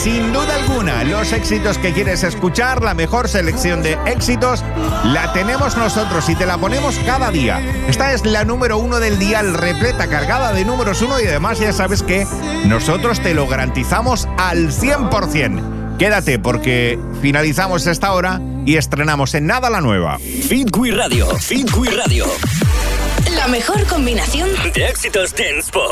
sin duda alguna, los éxitos que quieres escuchar, la mejor selección de éxitos, la tenemos nosotros y te la ponemos cada día. Esta es la número 1 del dial, repleta, cargada de números 1 y además ya sabes que nosotros te lo garantizamos al 100%. Quédate porque finalizamos esta hora y estrenamos en nada la nueva. Fit We Radio. Fit We Radio. La mejor combinación de éxitos dance pop.